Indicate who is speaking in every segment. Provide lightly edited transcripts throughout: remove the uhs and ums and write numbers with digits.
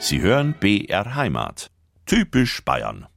Speaker 1: Sie hören BR Heimat. Typisch Bayern.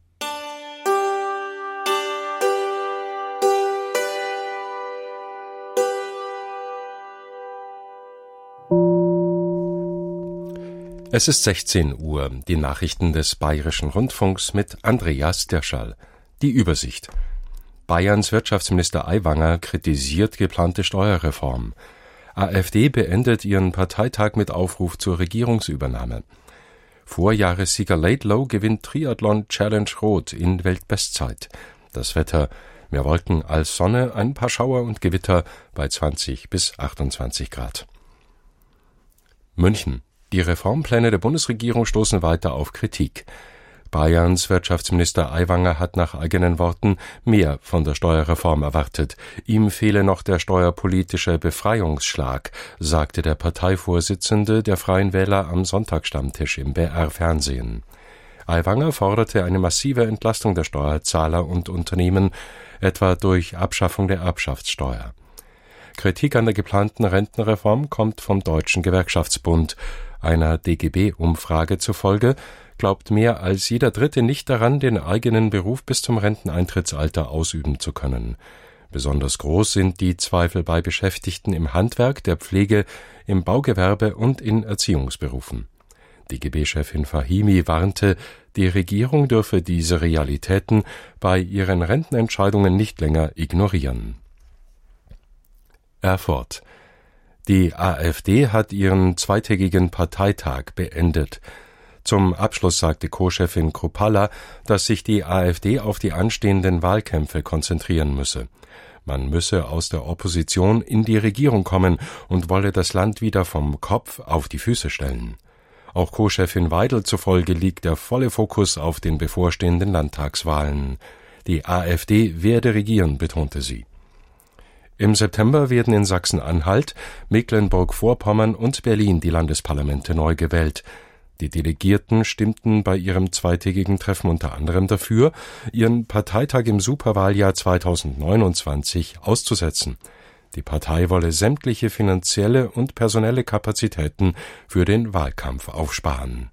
Speaker 2: Es ist 16 Uhr, die Nachrichten des Bayerischen Rundfunks mit Andreas Dirschall. Die Übersicht. Bayerns Wirtschaftsminister Aiwanger kritisiert geplante Steuerreform. AfD beendet ihren Parteitag mit Aufruf zur Regierungsübernahme. Vorjahressieger Laidlow gewinnt Triathlon Challenge Rot in Weltbestzeit. Das Wetter: mehr Wolken als Sonne, ein paar Schauer und Gewitter bei 20 bis 28 Grad. München. Die Reformpläne der Bundesregierung stoßen weiter auf Kritik. Bayerns Wirtschaftsminister Aiwanger hat nach eigenen Worten mehr von der Steuerreform erwartet. Ihm fehle noch der steuerpolitische Befreiungsschlag, sagte der Parteivorsitzende der Freien Wähler am Sonntagsstammtisch im BR-Fernsehen. Aiwanger forderte eine massive Entlastung der Steuerzahler und Unternehmen, etwa durch Abschaffung der Erbschaftssteuer. Kritik an der geplanten Rentenreform kommt vom Deutschen Gewerkschaftsbund. Einer DGB-Umfrage zufolge glaubt mehr als jeder Dritte nicht daran, den eigenen Beruf bis zum Renteneintrittsalter ausüben zu können. Besonders groß sind die Zweifel bei Beschäftigten im Handwerk, der Pflege, im Baugewerbe und in Erziehungsberufen. DGB-Chefin Fahimi warnte, die Regierung dürfe diese Realitäten bei ihren Rentenentscheidungen nicht länger ignorieren. Erfurt. Die AfD hat ihren zweitägigen Parteitag beendet. Zum Abschluss sagte Co-Chefin Kruppalla, dass sich die AfD auf die anstehenden Wahlkämpfe konzentrieren müsse. Man müsse aus der Opposition in die Regierung kommen und wolle das Land wieder vom Kopf auf die Füße stellen. Auch Co-Chefin Weidel zufolge liegt der volle Fokus auf den bevorstehenden Landtagswahlen. Die AfD werde regieren, betonte sie. Im September werden in Sachsen-Anhalt, Mecklenburg-Vorpommern und Berlin die Landesparlamente neu gewählt. Die Delegierten stimmten bei ihrem zweitägigen Treffen unter anderem dafür, ihren Parteitag im Superwahljahr 2029 auszusetzen. Die Partei wolle sämtliche finanzielle und personelle Kapazitäten für den Wahlkampf aufsparen.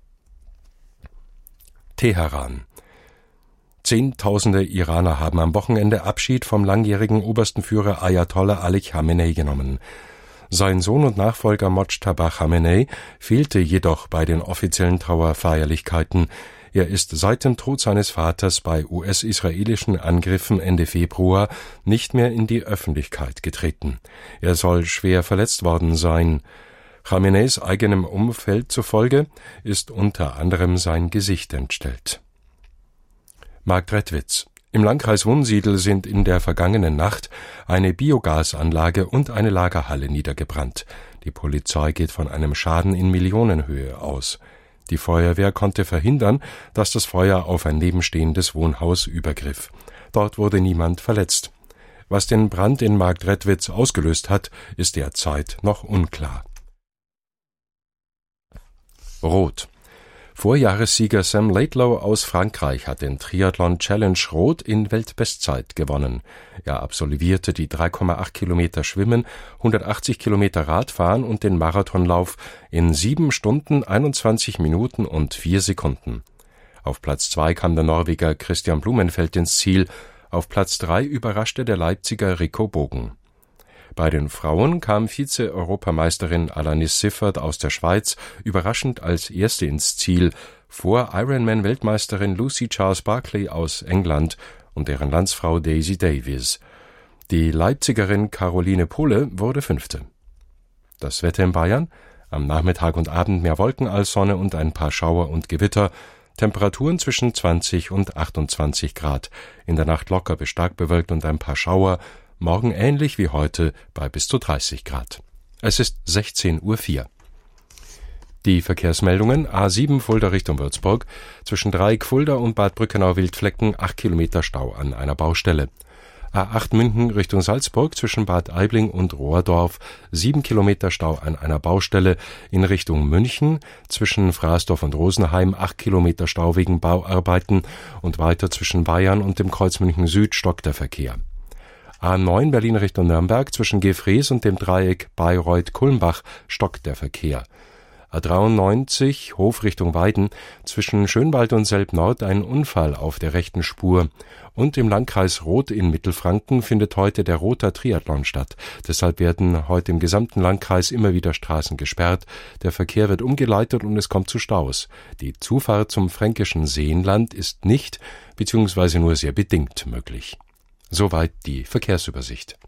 Speaker 2: Teheran. Zehntausende Iraner haben am Wochenende Abschied vom langjährigen obersten Führer Ayatollah Ali Khamenei genommen. Sein Sohn und Nachfolger Mojtaba Khamenei fehlte jedoch bei den offiziellen Trauerfeierlichkeiten. Er ist seit dem Tod seines Vaters bei US-israelischen Angriffen Ende Februar nicht mehr in die Öffentlichkeit getreten. Er soll schwer verletzt worden sein. Khameneis eigenem Umfeld zufolge ist unter anderem sein Gesicht entstellt. Marktredwitz. Im Landkreis Wunsiedel sind in der vergangenen Nacht eine Biogasanlage und eine Lagerhalle niedergebrannt. Die Polizei geht von einem Schaden in Millionenhöhe aus. Die Feuerwehr konnte verhindern, dass das Feuer auf ein nebenstehendes Wohnhaus übergriff. Dort wurde niemand verletzt. Was den Brand in Marktredwitz ausgelöst hat, ist derzeit noch unklar. Rot. Vorjahressieger Sam Laidlow aus Frankreich hat den Triathlon Challenge Rot in Weltbestzeit gewonnen. Er absolvierte die 3,8 Kilometer Schwimmen, 180 Kilometer Radfahren und den Marathonlauf in 7 Stunden, 21 Minuten und 4 Sekunden. Auf Platz 2 kam der Norweger Christian Blumenfeld ins Ziel, auf Platz 3 überraschte der Leipziger Rico Bogen. Bei den Frauen kam Vize-Europameisterin Alanis Siffert aus der Schweiz überraschend als Erste ins Ziel, vor Ironman-Weltmeisterin Lucy Charles-Barclay aus England und deren Landsfrau Daisy Davies. Die Leipzigerin Caroline Pohle wurde 5. Das Wetter in Bayern: am Nachmittag und Abend mehr Wolken als Sonne und ein paar Schauer und Gewitter. Temperaturen zwischen 20 und 28 Grad. In der Nacht locker bis stark bewölkt und ein paar Schauer. Morgen ähnlich wie heute bei bis zu 30 Grad. Es ist 16:04 Uhr. Die Verkehrsmeldungen: A7 Fulda Richtung Würzburg, zwischen Dreieck Fulda und Bad Brückenau-Wildflecken 8 Kilometer Stau an einer Baustelle. A8 München Richtung Salzburg, zwischen Bad Aibling und Rohrdorf 7 Kilometer Stau an einer Baustelle. In Richtung München, zwischen Fraßdorf und Rosenheim 8 Kilometer Stau wegen Bauarbeiten und weiter zwischen Bayern und dem Kreuz München Süd stockt der Verkehr. A9 Berlin Richtung Nürnberg, zwischen Gefrees und dem Dreieck Bayreuth-Kulmbach stockt der Verkehr. A93, Hof Richtung Weiden, zwischen Schönwald und Selb-Nord ein Unfall auf der rechten Spur. Und im Landkreis Roth in Mittelfranken findet heute der Rother Triathlon statt. Deshalb werden heute im gesamten Landkreis immer wieder Straßen gesperrt. Der Verkehr wird umgeleitet und es kommt zu Staus. Die Zufahrt zum fränkischen Seenland ist nicht bzw. nur sehr bedingt möglich. Soweit die Verkehrsübersicht.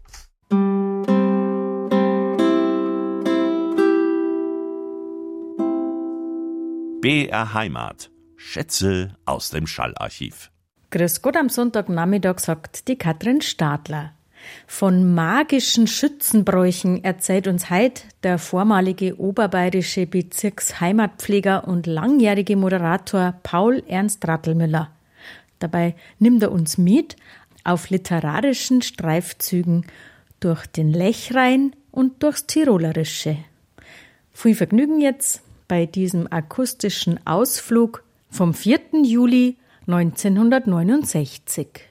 Speaker 1: BR Heimat. Schätze aus dem Schallarchiv.
Speaker 3: Grüß Gott, am Sonntagnachmittag sagt die Katrin Stadler. Von magischen Schützenbräuchen erzählt uns heute der vormalige oberbayerische Bezirksheimatpfleger und langjährige Moderator Paul Ernst Rattelmüller. Dabei nimmt er uns mit auf literarischen Streifzügen durch den Lechrain und durchs Tirolerische. Viel Vergnügen jetzt bei diesem akustischen Ausflug vom 4. Juli 1969.